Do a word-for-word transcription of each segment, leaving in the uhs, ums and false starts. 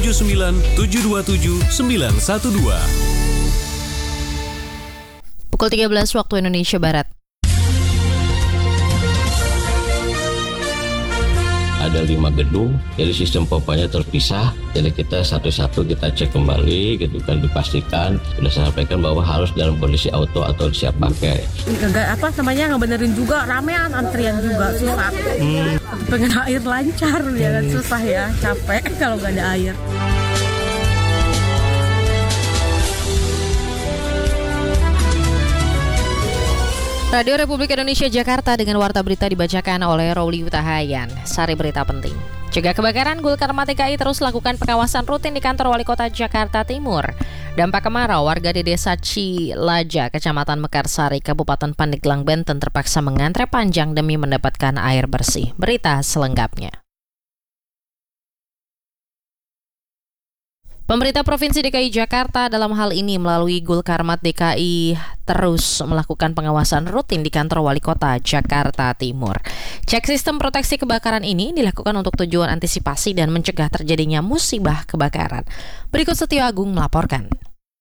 tujuh sembilan tujuh dua tujuh sembilan satu dua. Pukul tiga belas waktu Indonesia Barat. Ada lima gedung, jadi sistem pompanya terpisah. Jadi kita satu-satu kita cek kembali, gitu kan, dipastikan. Sudah saya sampaikan bahwa harus dalam kondisi auto atau siap pakai. Enggak apa namanya ngebenerin juga, ramean antrian juga susah. Hmm. Pengen air lancar ya kan, susah ya, capek kalau nggak ada air. Radio Republik Indonesia Jakarta dengan warta berita dibacakan oleh Rowli Utahayan. Sari berita penting. Cegah kebakaran, Gulkarmat D K I terus lakukan pengawasan rutin di kantor Wali Kota Jakarta Timur. Dampak kemarau, warga di Desa Cilaja, Kecamatan Mekarsari, Kabupaten Pandeglang, Banten terpaksa mengantre panjang demi mendapatkan air bersih. Berita selengkapnya. Pemerintah Provinsi D K I Jakarta dalam hal ini melalui Gulkarmat D K I terus melakukan pengawasan rutin di kantor Wali Kota Jakarta Timur. Cek sistem proteksi kebakaran ini dilakukan untuk tujuan antisipasi dan mencegah terjadinya musibah kebakaran. Berikut Setio Agung melaporkan.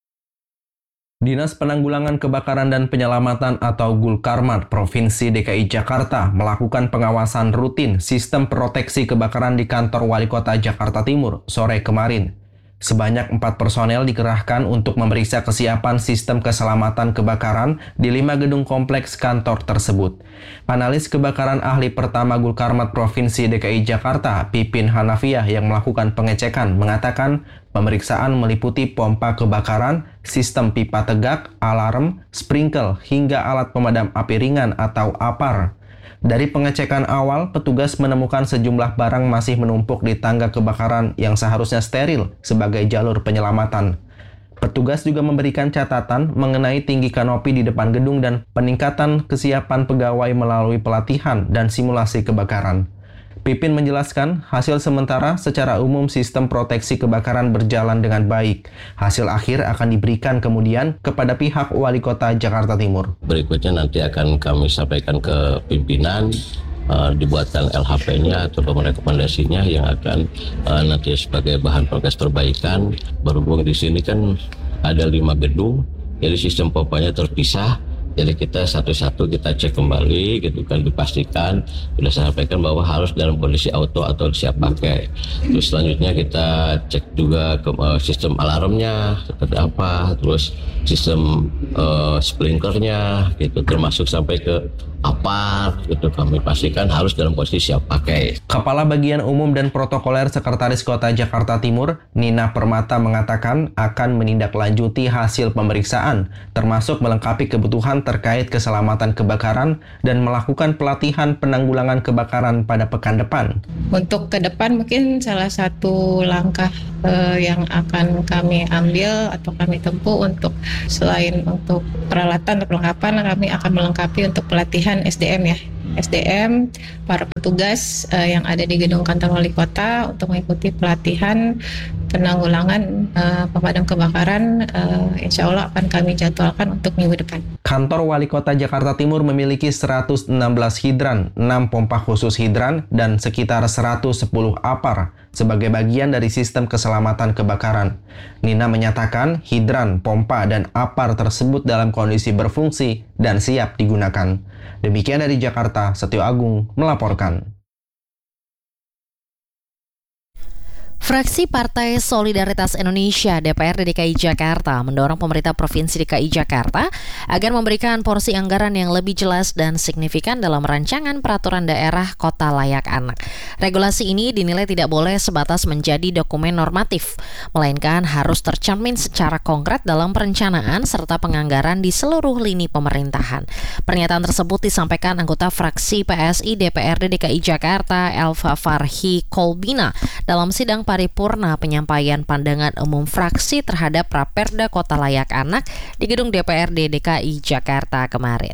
Dinas Penanggulangan Kebakaran dan Penyelamatan atau Gulkarmat Provinsi D K I Jakarta melakukan pengawasan rutin sistem proteksi kebakaran di kantor Wali Kota Jakarta Timur sore kemarin. Sebanyak empat personel dikerahkan untuk memeriksa kesiapan sistem keselamatan kebakaran di lima gedung kompleks kantor tersebut. Analis kebakaran ahli pertama Gulkarmat Provinsi D K I Jakarta, Pipin Hanafiah, yang melakukan pengecekan mengatakan pemeriksaan meliputi pompa kebakaran, sistem pipa tegak, alarm, sprinkle, hingga alat pemadam api ringan atau A P A R. Dari pengecekan awal, petugas menemukan sejumlah barang masih menumpuk di tangga kebakaran yang seharusnya steril sebagai jalur penyelamatan. Petugas juga memberikan catatan mengenai tinggi kanopi di depan gedung dan peningkatan kesiapan pegawai melalui pelatihan dan simulasi kebakaran. Pipin menjelaskan, hasil sementara secara umum sistem proteksi kebakaran berjalan dengan baik. Hasil akhir akan diberikan kemudian kepada pihak Wali Kota Jakarta Timur. Berikutnya nanti akan kami sampaikan ke pimpinan, uh, dibuatkan L H P-nya atau rekomendasinya yang akan uh, nanti sebagai bahan progres perbaikan. Berhubung di sini kan ada lima gedung, jadi sistem pompanya terpisah. Jadi kita satu-satu kita cek kembali, gitu kan, dipastikan. Sudah saya sampaikan bahwa harus dalam kondisi auto atau siap pakai. Terus selanjutnya kita cek juga ke uh, sistem alarmnya seperti apa, terus sistem uh, sprinklernya, gitu, termasuk sampai ke A P A R, gitu, kami pastikan harus dalam posisi siap pakai. Kepala Bagian Umum dan Protokoler Sekretaris Kota Jakarta Timur, Nina Permata, mengatakan akan menindaklanjuti hasil pemeriksaan, termasuk melengkapi kebutuhan terkait keselamatan kebakaran dan melakukan pelatihan penanggulangan kebakaran pada pekan depan. Untuk ke depan mungkin salah satu langkah eh, yang akan kami ambil atau kami tempuh untuk selain untuk peralatan atau perlengkapan, kami akan melengkapi untuk pelatihan S D M ya. S D M, para petugas uh, yang ada di gedung kantor wali kota untuk mengikuti pelatihan penanggulangan uh, pemadam kebakaran, uh, insya Allah akan kami jadwalkan untuk minggu depan. Kantor Wali Kota Jakarta Timur memiliki seratus enam belas hidran, enam pompa khusus hidran, dan sekitar seratus sepuluh A P A R sebagai bagian dari sistem keselamatan kebakaran. Nina menyatakan hidran, pompa, dan A P A R tersebut dalam kondisi berfungsi dan siap digunakan. Demikian dari Jakarta, Setio Agung melaporkan. Fraksi Partai Solidaritas Indonesia D P R D D K I Jakarta mendorong pemerintah Provinsi D K I Jakarta agar memberikan porsi anggaran yang lebih jelas dan signifikan dalam rancangan peraturan daerah kota layak anak. Regulasi ini dinilai tidak boleh sebatas menjadi dokumen normatif, melainkan harus tercermin secara konkret dalam perencanaan serta penganggaran di seluruh lini pemerintahan. Pernyataan tersebut disampaikan anggota fraksi P S I D P R D D K I Jakarta Elva Farhi Kolbina dalam sidang paripurna penyampaian pandangan umum fraksi terhadap Raperda Kota Layak Anak di gedung D P R D D K I Jakarta kemarin.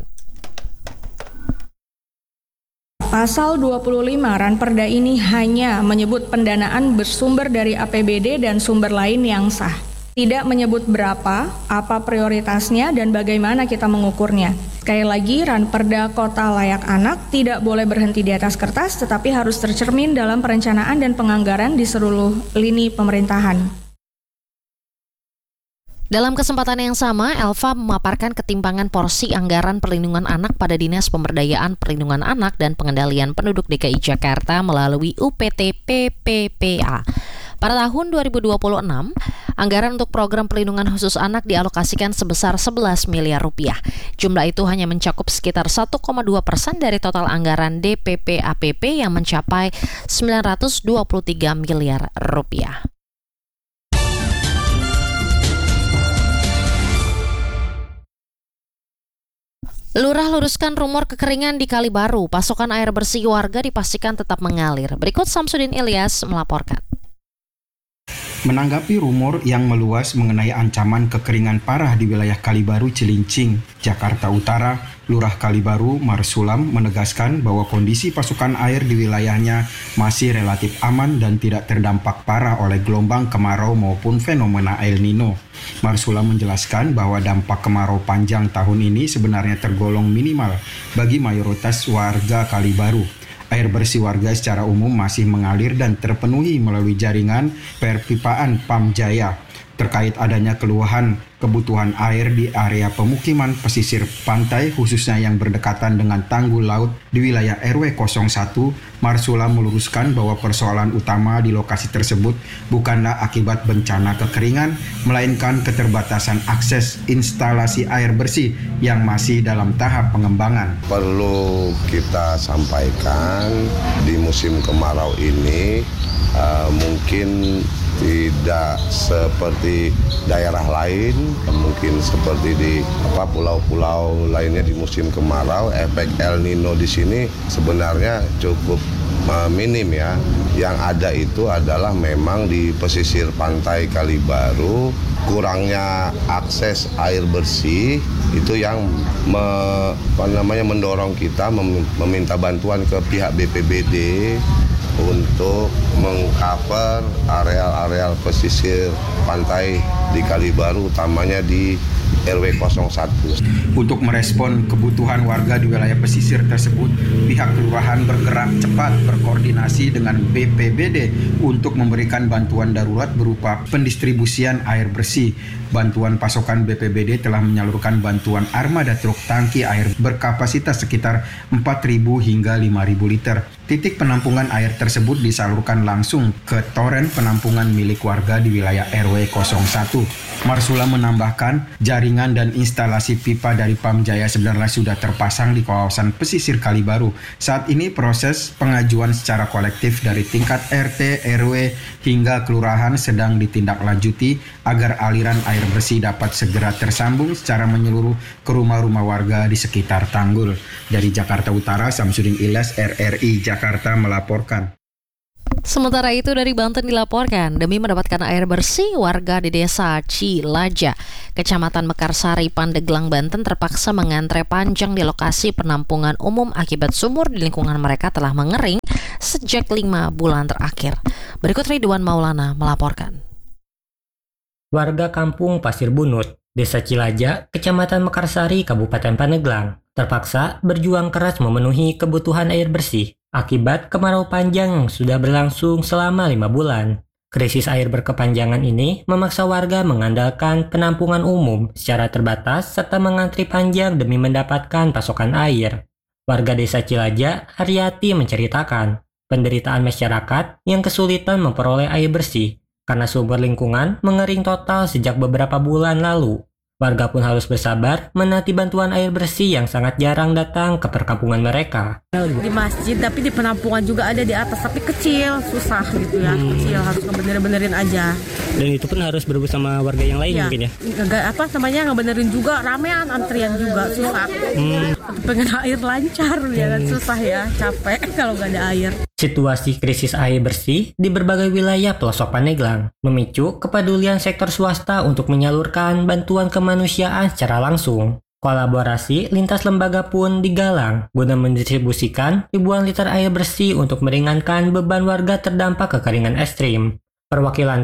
Pasal dua puluh lima Ranperda ini hanya menyebut pendanaan bersumber dari A P B D dan sumber lain yang sah. Tidak menyebut berapa, apa prioritasnya, dan bagaimana kita mengukurnya. Sekali lagi, Ranperda Kota Layak Anak tidak boleh berhenti di atas kertas, tetapi harus tercermin dalam perencanaan dan penganggaran di seluruh lini pemerintahan. Dalam kesempatan yang sama, Elva memaparkan ketimpangan porsi anggaran perlindungan anak pada Dinas Pemberdayaan Perlindungan Anak dan Pengendalian Penduduk D K I Jakarta melalui U P T P P P A. Pada tahun dua ribu dua puluh enam, anggaran untuk program perlindungan khusus anak dialokasikan sebesar sebelas miliar rupiah. Jumlah itu hanya mencakup sekitar satu koma dua persen dari total anggaran D P P A P P yang mencapai sembilan ratus dua puluh tiga miliar rupiah. Lurah luruskan rumor kekeringan di Kali Baru. Pasokan air bersih warga dipastikan tetap mengalir. Berikut Samsudin Ilyas melaporkan. Menanggapi rumor yang meluas mengenai ancaman kekeringan parah di wilayah Kali Baru Cilincing, Jakarta Utara, Lurah Kali Baru Marsulam menegaskan bahwa kondisi pasokan air di wilayahnya masih relatif aman dan tidak terdampak parah oleh gelombang kemarau maupun fenomena El Nino. Marsulam menjelaskan bahwa dampak kemarau panjang tahun ini sebenarnya tergolong minimal bagi mayoritas warga Kali Baru. Air bersih warga secara umum masih mengalir dan terpenuhi melalui jaringan perpipaan Pamjaya. Terkait adanya keluhan kebutuhan air di area pemukiman pesisir pantai khususnya yang berdekatan dengan tanggul laut di wilayah R W nol satu, Marsula meluruskan bahwa persoalan utama di lokasi tersebut bukanlah akibat bencana kekeringan, melainkan keterbatasan akses instalasi air bersih yang masih dalam tahap pengembangan. Perlu kita sampaikan di musim kemarau ini uh, mungkin tidak seperti daerah lain, mungkin seperti di apa pulau-pulau lainnya di musim kemarau, efek El Nino di sini sebenarnya cukup uh, minim ya. Yang ada itu adalah memang di pesisir pantai Kali Baru kurangnya akses air bersih itu yang me, apa namanya mendorong kita mem, meminta bantuan ke pihak B P B D untuk mengcover areal-areal pesisir pantai di Kali Baru, utamanya di R W nol satu. Untuk merespon kebutuhan warga di wilayah pesisir tersebut, pihak kelurahan bergerak cepat berkoordinasi dengan B P B D untuk memberikan bantuan darurat berupa pendistribusian air bersih. Bantuan pasokan B P B D telah menyalurkan bantuan armada truk tangki air berkapasitas sekitar empat ribu hingga lima ribu liter. Titik penampungan air tersebut disalurkan langsung ke toren penampungan milik warga di wilayah R W nol satu. Marsula menambahkan, jaringan dan instalasi pipa dari Pamjaya sebenarnya sudah terpasang di kawasan pesisir Kali Baru. Saat ini proses pengajuan secara kolektif dari tingkat R T, R W hingga kelurahan sedang ditindaklanjuti agar aliran air bersih dapat segera tersambung secara menyeluruh ke rumah-rumah warga di sekitar tanggul. Dari Jakarta Utara, Samsudin Ilyas, R R I Jakarta melaporkan. Sementara itu dari Banten dilaporkan, demi mendapatkan air bersih, warga di desa Cilaja, Kecamatan Mekarsari, Pandeglang, Banten terpaksa mengantre panjang di lokasi penampungan umum akibat sumur di lingkungan mereka telah mengering sejak lima bulan terakhir. Berikut Ridwan Maulana melaporkan. Warga kampung Pasir Bunut, Desa Cilaja, Kecamatan Mekarsari, Kabupaten Pandeglang, terpaksa berjuang keras memenuhi kebutuhan air bersih akibat kemarau panjang yang sudah berlangsung selama lima bulan. Krisis air berkepanjangan ini memaksa warga mengandalkan penampungan umum secara terbatas serta mengantri panjang demi mendapatkan pasokan air. Warga Desa Cilaja, Haryati menceritakan penderitaan masyarakat yang kesulitan memperoleh air bersih karena sumber lingkungan mengering total sejak beberapa bulan lalu. Warga pun harus bersabar menanti bantuan air bersih yang sangat jarang datang ke perkampungan mereka. Di masjid, tapi di penampungan juga ada di atas, tapi kecil, susah gitu ya, hmm. kecil, harus ngebener-benerin aja. Dan itu pun harus berebut sama warga yang lain ya, mungkin ya? Enggak, apa namanya, ngebenerin juga, ramean antrian juga, susah. Hmm. Pengen air lancar, hmm. ya kan, susah ya, capek kalau nggak ada air. Situasi krisis air bersih di berbagai wilayah pelosok Pandeglang memicu kepedulian sektor swasta untuk menyalurkan bantuan kemanusiaan secara langsung. Kolaborasi lintas lembaga pun digalang guna mendistribusikan ribuan liter air bersih untuk meringankan beban warga terdampak kekeringan ekstrim. Perwakilan tim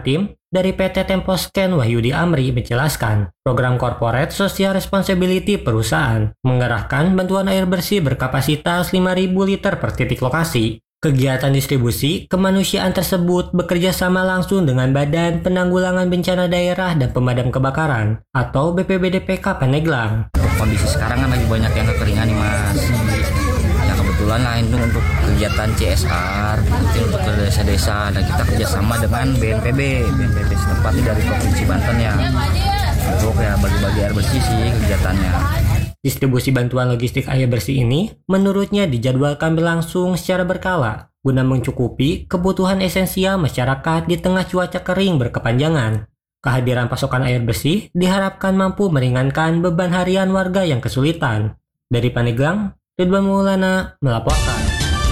dari P T Temposcan Wahyudi Amri menjelaskan, program Corporate Social Responsibility perusahaan mengerahkan bantuan air bersih berkapasitas lima ribu liter per titik lokasi. Kegiatan distribusi kemanusiaan tersebut bekerja sama langsung dengan Badan Penanggulangan Bencana Daerah dan Pemadam Kebakaran atau B P B D P K Pandeglang. Kondisi sekarang kan lagi banyak yang kekeringan nih Mas. Ya kebetulan lah itu untuk kegiatan C S R, itu untuk ke desa-desa, dan kita kerjasama dengan B N P B, B N P B setempat dari Provinsi Banten ya. Untuk ya bagi-bagi air bersih sih kegiatannya. Distribusi bantuan logistik air bersih ini menurutnya dijadwalkan berlangsung secara berkala guna mencukupi kebutuhan esensial masyarakat di tengah cuaca kering berkepanjangan. Kehadiran pasokan air bersih diharapkan mampu meringankan beban harian warga yang kesulitan. Dari Pandeglang, Ridwan Maulana melaporkan.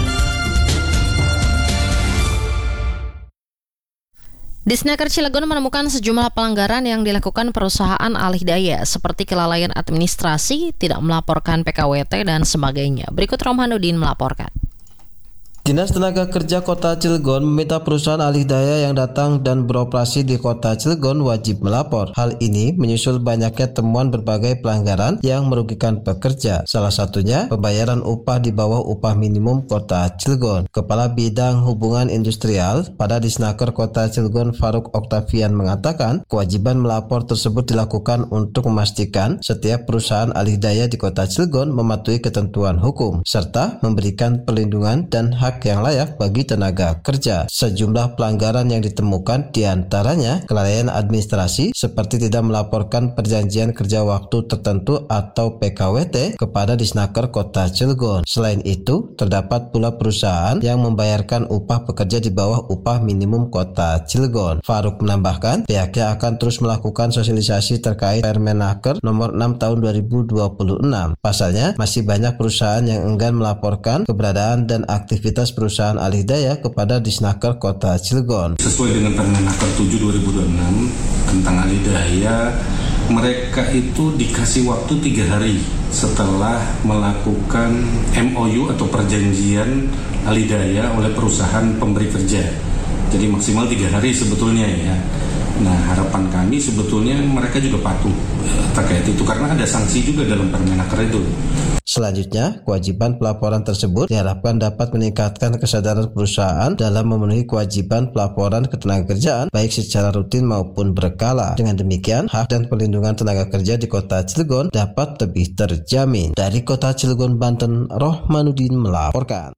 Disnaker Cilegon menemukan sejumlah pelanggaran yang dilakukan perusahaan alih daya seperti kelalaian administrasi, tidak melaporkan P K W T, dan sebagainya. Berikut Romhanudin melaporkan. Dinas Tenaga Kerja Kota Cilegon meminta perusahaan alih daya yang datang dan beroperasi di Kota Cilegon wajib melapor. Hal ini menyusul banyaknya temuan berbagai pelanggaran yang merugikan pekerja. Salah satunya pembayaran upah di bawah upah minimum Kota Cilegon. Kepala Bidang Hubungan Industrial pada Disnaker Kota Cilegon Faruk Oktavian mengatakan kewajiban melapor tersebut dilakukan untuk memastikan setiap perusahaan alih daya di Kota Cilegon mematuhi ketentuan hukum serta memberikan perlindungan dan hak yang layak bagi tenaga kerja. Sejumlah pelanggaran yang ditemukan diantaranya kelalaian administrasi seperti tidak melaporkan perjanjian kerja waktu tertentu atau P K W T kepada Disnaker Kota Cilegon. Selain itu, terdapat pula perusahaan yang membayarkan upah pekerja di bawah upah minimum Kota Cilegon. Faruk menambahkan, pihaknya akan terus melakukan sosialisasi terkait Permenaker nomor enam tahun dua ribu dua puluh enam. Pasalnya, masih banyak perusahaan yang enggan melaporkan keberadaan dan aktivitas perusahaan alih daya kepada Disnaker Kota Cilegon. Sesuai dengan Permenaker tujuh dua ribu dua puluh enam tentang alih daya, mereka itu dikasih waktu tiga hari setelah melakukan M O U atau perjanjian alih daya oleh perusahaan pemberi kerja. Jadi maksimal tiga hari sebetulnya ya. Nah, harapan kami sebetulnya mereka juga patuh terkait itu karena ada sanksi juga dalam Permenaker itu. Selanjutnya, kewajiban pelaporan tersebut diharapkan dapat meningkatkan kesadaran perusahaan dalam memenuhi kewajiban pelaporan ketenagakerjaan baik secara rutin maupun berkala. Dengan demikian, hak dan perlindungan tenaga kerja di Kota Cilegon dapat lebih terjamin. Dari Kota Cilegon, Banten, Rohmanudin melaporkan.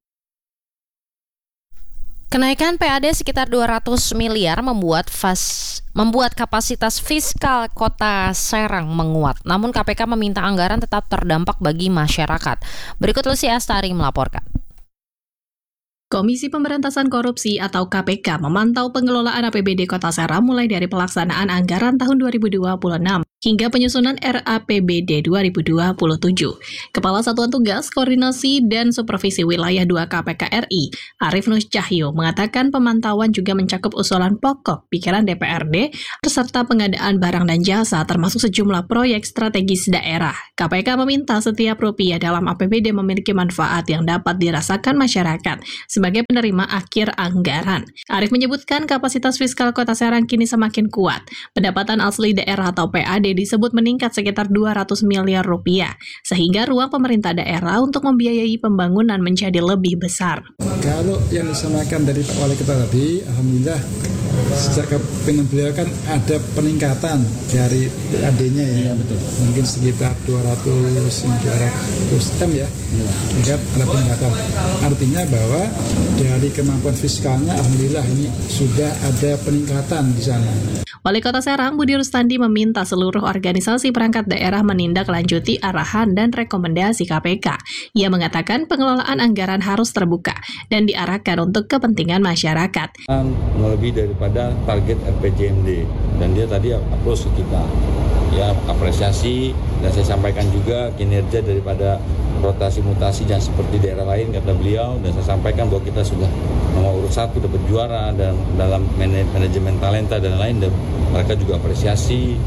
Kenaikan P A D sekitar dua ratus miliar membuat fas, membuat kapasitas fiskal Kota Serang menguat. Namun K P K meminta anggaran tetap terdampak bagi masyarakat. Berikut Lucy Astari melaporkan. Komisi Pemberantasan Korupsi atau K P K memantau pengelolaan A P B D Kota Serang mulai dari pelaksanaan anggaran tahun dua ribu dua puluh enam hingga penyusunan R A P B D dua ribu dua puluh tujuh. Kepala Satuan Tugas Koordinasi dan Supervisi Wilayah dua K P K R I, Arif Nur Cahyo, mengatakan pemantauan juga mencakup usulan pokok pikiran D P R D serta pengadaan barang dan jasa termasuk sejumlah proyek strategis daerah. K P K meminta setiap rupiah dalam A P B D memiliki manfaat yang dapat dirasakan masyarakat sebagai penerima akhir anggaran. Arif menyebutkan kapasitas fiskal Kota Serang kini semakin kuat. Pendapatan asli daerah atau P A D disebut meningkat sekitar dua ratus miliar rupiah, sehingga ruang pemerintah daerah untuk membiayai pembangunan menjadi lebih besar. Kalau yang disampaikan dari Pak Wali Kota tadi, alhamdulillah sejak kepemimpinan beliau kan ada peningkatan dari P A D-nya ya, ya betul. Mungkin sekitar dua ratus M ya, ya. Ada peningkatan. Artinya bahwa dari kemampuan fiskalnya alhamdulillah ini sudah ada peningkatan di sana. Wali Kota Serang Budi Rustandi meminta seluruh organisasi perangkat daerah menindaklanjuti arahan dan rekomendasi K P K. Ia mengatakan pengelolaan anggaran harus terbuka dan diarahkan untuk kepentingan masyarakat. Melebihi daripada target R P J M D, dan dia tadi approach ke kita, ya apresiasi, dan saya sampaikan juga kinerja daripada rotasi mutasi yang seperti daerah lain kata beliau, dan saya sampaikan bahwa kita sudah nomor urut satu dapat juara dan dalam manajemen talenta dan lain, dan mereka juga apresiasi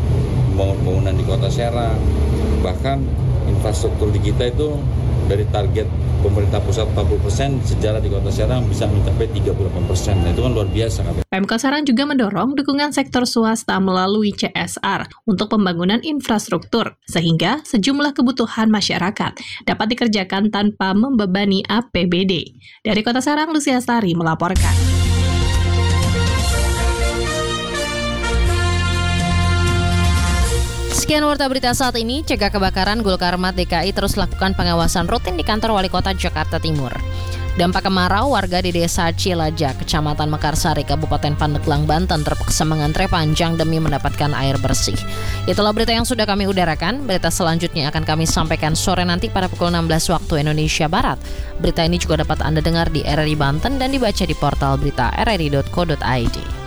pembangunan di Kota Serang. Bahkan infrastruktur di kita itu dari target pemerintah pusat empat puluh persen, sejarah di Kota Serang bisa mencapai tiga puluh delapan persen. Nah, itu kan luar biasa. Pemkot Serang juga mendorong dukungan sektor swasta melalui C S R untuk pembangunan infrastruktur, sehingga sejumlah kebutuhan masyarakat dapat dikerjakan tanpa membebani A P B D. Dari Kota Serang, Lucia Astari melaporkan. Sekian warta berita saat ini. Cegah kebakaran, Gulkarmat D K I terus lakukan pengawasan rutin di kantor Wali Kota Jakarta Timur. Dampak kemarau, warga di Desa Cilaja, Kecamatan Mekarsari, Kabupaten Pandeglang, Banten terpaksa mengantre panjang demi mendapatkan air bersih. Itulah berita yang sudah kami udarakan. Berita selanjutnya akan kami sampaikan sore nanti pada pukul enam belas waktu Indonesia Barat. Berita ini juga dapat Anda dengar di R R I Banten dan dibaca di portal berita r r i dot co dot i d.